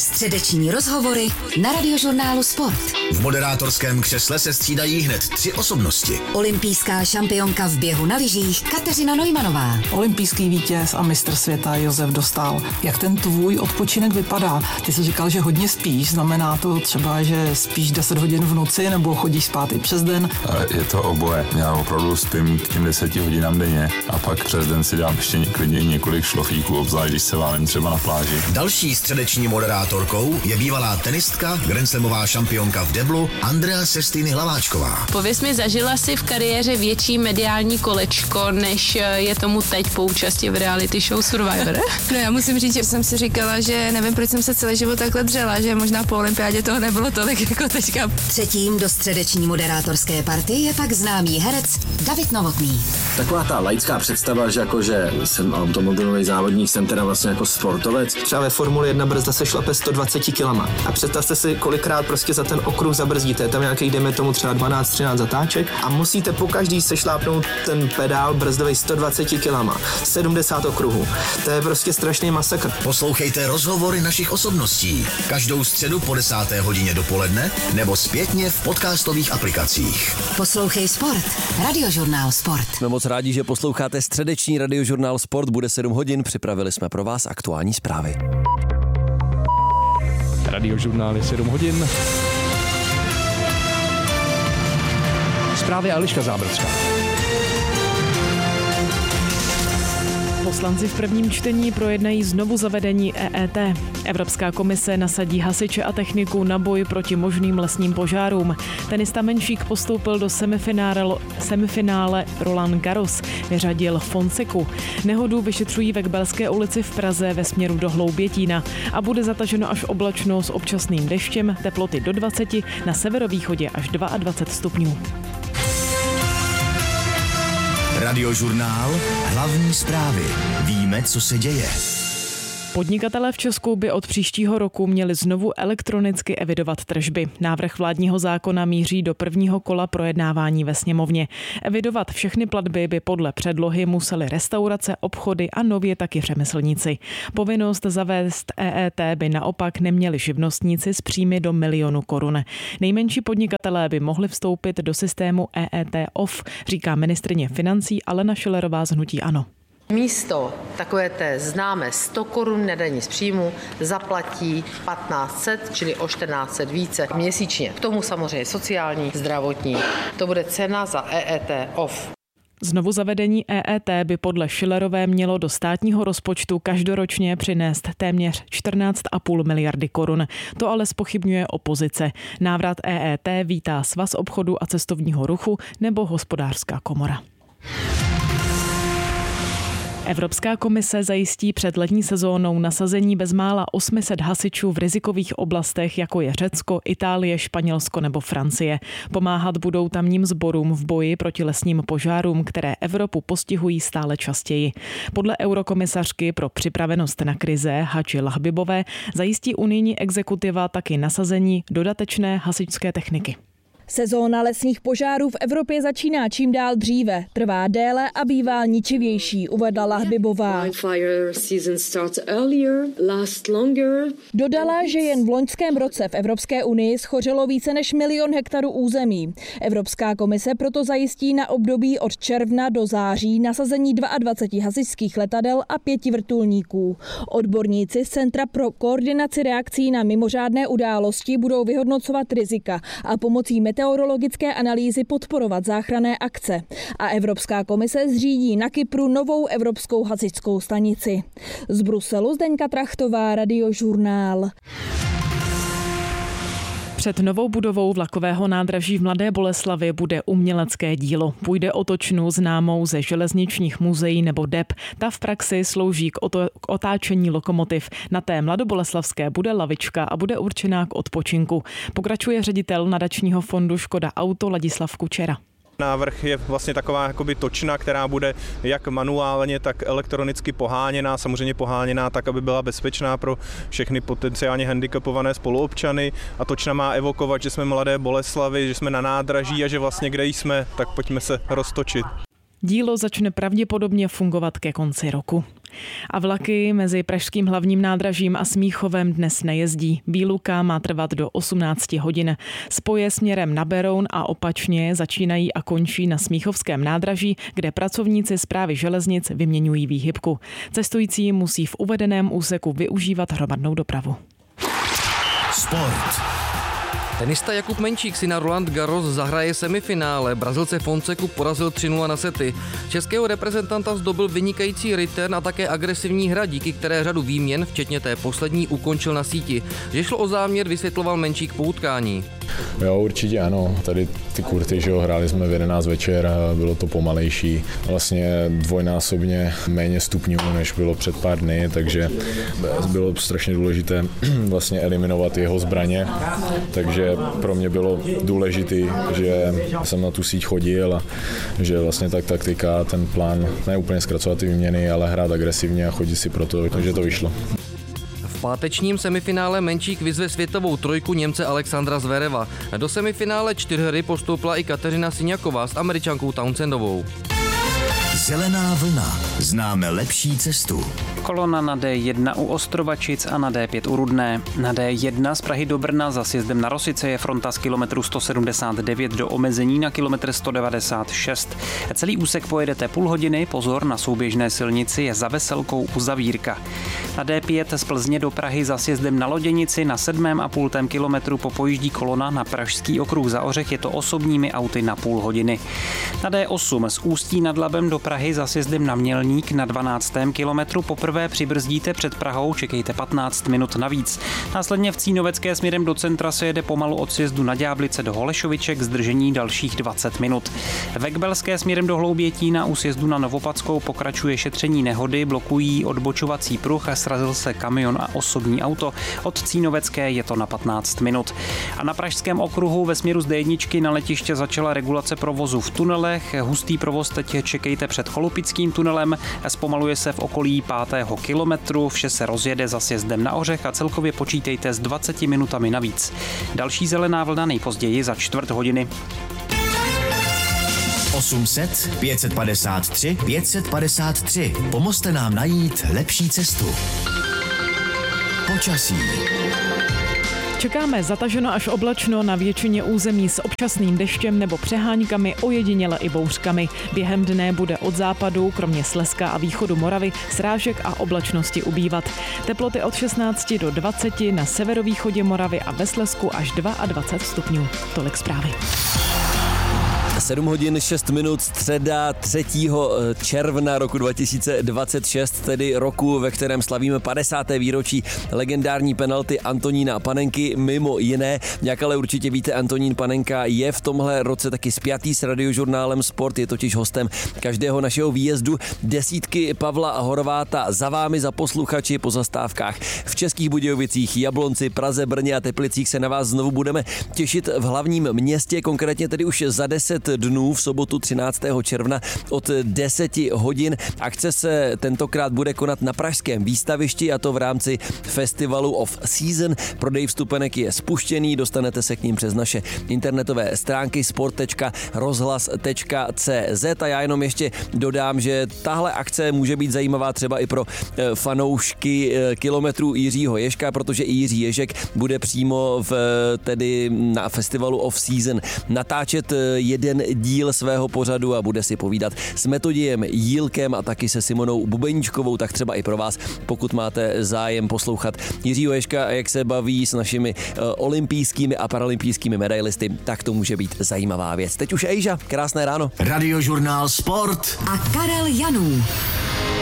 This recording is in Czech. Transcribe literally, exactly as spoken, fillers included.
Středeční rozhovory na Radiožurnálu Sport. V moderátorském křesle se střídají hned tři osobnosti. Olympijská šampionka v běhu na lyžích Kateřina Neumannová. Olympijský vítěz a mistr světa Josef Dostál. Jak ten tvůj odpočinek vypadá? Ty jsi říkal, že hodně spíš. Znamená to třeba, že spíš deset hodin v noci nebo chodíš spát i přes den? Je to oboje. Já opravdu spím k těm deseti hodinám denně a pak přes den si dám ještě klidně několik šlofíků, obzvlášť když se válím třeba na pláži. Další středeční moderátorkou je bývalá tenistka, grandslamová šampionka v deblu Andrea Sestiny Hlaváčková. Pověz mi, zažila si v kariéře větší mediální kolečko, než je tomu teď po účasti v reality show Survivor? No já musím říct, že jsem si říkala, že nevím, proč jsem se celý život takhle dřela, že možná po olympiádě toho nebylo tolik jako teďka. Třetím do středeční moderátorské party je pak známý herec David Novotný. Taková ta laická představa, že jako, že jsem automobilový závodník, jsem teda vlastně jako sportovec. Třeba ve Formuli jedna brzda se šlape sto dvacet kilama. A představte si, kolikrát prostě za ten okruh zabrzdíte. Tam nějaký, dejme tomu třeba dvanáct třináct zatáček a musíte po každý sešlápnout ten pedál brzdový sto dvacet kilama. sedmdesát okruhů. To je prostě strašný masakr. Poslouchejte rozhovory našich osobností. Každou středu po desáté hodině dopoledne nebo zpětně v podcastových aplikacích. Poslouchej Sport. Radiožurnál Sport. Jsme moc rádi, že posloucháte středeční Radiožurnál Sport. Bude sedm hodin, připravili jsme pro vás aktuální zprávy. Radiožurnál je sedm hodin. Zprávy Eliška Zábrská. Poslanci v prvním čtení projednají znovu zavedení E E T. Evropská komise nasadí hasiče a techniku na boj proti možným lesním požárům. Tenista Menšík postoupil do semifinále, semifinále Roland Garros. Vyřadil Fonseku. Nehodu vyšetřují ve Kbelské ulici v Praze ve směru do Hloubětína a bude zataženo až oblačno s občasným deštěm, teploty do dvacet, na severovýchodě až dvacet dva stupňů. Radiožurnál, hlavní zprávy. Víme, co se děje. Podnikatelé v Česku by od příštího roku měli znovu elektronicky evidovat tržby. Návrh vládního zákona míří do prvního kola projednávání ve sněmovně. Evidovat všechny platby by podle předlohy musely restaurace, obchody a nově taky řemeslníci. Povinnost zavést E E T by naopak neměli živnostníci s příjmy do milionu korun. Nejmenší podnikatelé by mohli vstoupit do systému E E T off, říká ministryně financí Alena Schillerová z hnutí ANO. Místo takové té známé sto korun na dani z příjmu zaplatí patnáct set, čili o čtrnáct set více měsíčně. K tomu samozřejmě sociální, zdravotní. To bude cena za E E T off. Znovu zavedení E E T by podle Schillerové mělo do státního rozpočtu každoročně přinést téměř čtrnáct a půl miliardy korun. To ale zpochybňuje opozice. Návrat E E T vítá Svaz obchodu a cestovního ruchu nebo Hospodářská komora. Evropská komise zajistí před letní sezónou nasazení bezmála osm set hasičů v rizikových oblastech, jako je Řecko, Itálie, Španělsko nebo Francie. Pomáhat budou tamním sborům v boji proti lesním požárům, které Evropu postihují stále častěji. Podle eurokomisařky pro připravenost na krize Hadži Lahbibové zajistí unijní exekutiva taky nasazení dodatečné hasičské techniky. Sezóna lesních požárů v Evropě začíná čím dál dříve, trvá déle a bývá ničivější, uvedla Lahbibová. Dodala, že jen v loňském roce v Evropské unii schořelo více než milion hektarů území. Evropská komise proto zajistí na období od června do září nasazení dvacet dva hasičských letadel a pěti vrtulníků. Odborníci z Centra pro koordinaci reakcí na mimořádné události budou vyhodnocovat rizika a pomocí meteorologické analýzy podporovat záchranné akce. A Evropská komise zřídí na Kypru novou evropskou hasičskou stanici. Z Bruselu Zdeňka Trachtová, Radiožurnál. Před novou budovou vlakového nádraží v Mladé Boleslavi bude umělecké dílo. Půjde o točnu známou ze železničních muzeí nebo D E P. Ta v praxi slouží k, oto- k otáčení lokomotiv. Na té mladoboleslavské bude lavička a bude určená k odpočinku. Pokračuje ředitel nadačního fondu Škoda Auto Ladislav Kučera. Návrh je vlastně taková jakoby točna, která bude jak manuálně, tak elektronicky poháněná, samozřejmě poháněná tak, aby byla bezpečná pro všechny potenciálně handicapované spoluobčany. A točna má evokovat, že jsme Mladé Boleslavi, že jsme na nádraží a že vlastně kde jsme, tak pojďme se roztočit. Dílo začne pravděpodobně fungovat ke konci roku. A vlaky mezi pražským hlavním nádražím a Smíchovem dnes nejezdí. Výluka má trvat do osmnáct hodin. Spoje směrem na Beroun a opačně začínají a končí na Smíchovském nádraží, kde pracovníci Správy železnic vyměňují výhybku. Cestující musí v uvedeném úseku využívat hromadnou dopravu. Sport. Tenista Jakub Menčík si na Roland Garros zahraje semifinále. Brazilce Fonseku porazil tři nula na sety. Českého reprezentanta zdobil vynikající return a také agresivní hra, díky které řadu výměn, včetně té poslední, ukončil na síti. Že šlo o záměr, vysvětloval Menčík po utkání. Jo, určitě ano. Tady ty kurty, že jo, hráli jsme v jedenáct večer, bylo to pomalejší. Vlastně dvojnásobně méně stupňů, než bylo před pár dny, takže bylo strašně důležité vlastně eliminovat jeho zbraně. Takže pro mě bylo důležité, že jsem na tu síť chodil a že vlastně tak taktika, ten plán, ne úplně zkracovat ty výměny, ale hrát agresivně a chodit si pro to, takže to vyšlo. V pátečním semifinále Menčík vyzve světovou trojku Němce Alexandra Zvereva. Do semifinále čtyřhry postoupila i Kateřina Siňaková s Američankou Townsendovou. Zelená vlna. Známe lepší cestu. Kolona na D jedna u Ostrovačic a na D pět u Rudné. Na D jedna z Prahy do Brna za sjezdem na Rosice je fronta z kilometru sto sedmdesát devět do omezení na kilometr sto devadesát šest. Celý úsek pojedete půl hodiny, pozor, na souběžné silnici je za Veselkou uzavírka. Na D pět z Plzně do Prahy za sjezdem na Loděnici na sedmém a půl kilometru popojíždí kolona na Pražský okruh za Ořech, je to osobními auty na půl hodiny. Na D osm z Ústí nad Labem do Prahy za sjezdem na Mělník na dvanáctém kilometru poprvé přibrzdíte před Prahou, čekejte patnáct minut navíc. Následně v Cínovecké směrem do centra se jede pomalu od sjezdu na Ďáblice do Holešoviček, zdržení dalších dvacet minut. Ve Kbelské směrem do Hloubětína u sjezdu na Novopadskou pokračuje šetření nehody, blokují odbočovací pruh a srazil se kamion a osobní auto. Od Cínovecké je to na patnáct minut. A na Pražském okruhu ve směru z D jedna na letiště začala regulace provozu v tunelech. Hustý provoz teď čekejte před Cholupickým tunelem, zpomaluje se v okolí pátého kilometru, vše se rozjede za sjezdem na Ořech a celkově počítejte s dvaceti minutami navíc. Další zelená vlna nejpozději za čtvrt hodiny. osm set, pět set padesát tři, pět set padesát tři. Pomozte nám najít lepší cestu. Počasí. Čekáme zataženo až oblačno na většině území s občasným deštěm nebo přeháňkami, ojediněle i bouřkami. Během dne bude od západu, kromě Slezska a východu Moravy, srážek a oblačnosti ubývat. Teploty od šestnácti do dvaceti, na severovýchodě Moravy a ve Slezsku až dvacet dva stupňů. Tolik zprávy. sedm hodin šest minut, středa třetího června roku dva tisíce dvacet šest, tedy roku, ve kterém slavíme padesáté výročí legendární penalty Antonína Panenky. Mimo jiné, jak ale určitě víte, Antonín Panenka je v tomhle roce taky spjatý s radiožurnálem Sport, je totiž hostem každého našeho výjezdu. Desítky Pavla a Horváta za vámi, za posluchači po zastávkách v Českých Budějovicích, Jablonci, Praze, Brně a Teplicích se na vás znovu budeme těšit v hlavním městě, konkrétně tedy už za deset dnů v sobotu třináctého června od deseti hodin. Akce se tentokrát bude konat na pražském výstavišti, a to v rámci Festivalu of Season. Prodej vstupenek je spuštěný, dostanete se k ním přes naše internetové stránky sport tečka rozhlas tečka cé zet a já jenom ještě dodám, že tahle akce může být zajímavá třeba i pro fanoušky kilometrů Jiřího Ježka, protože i Jiří Ježek bude přímo v, tedy na Festivalu of Season natáčet jeden díl svého pořadu a bude si povídat s Metodiem Jílkem a taky se Simonou Bubeníčkovou, tak třeba i pro vás, pokud máte zájem poslouchat Jiřího Ježka, jak se baví s našimi uh, olympijskými a paralympijskými medailisty, tak to může být zajímavá věc. Teď už Ejža, krásné ráno. Radiožurnál Sport a Karel Janů.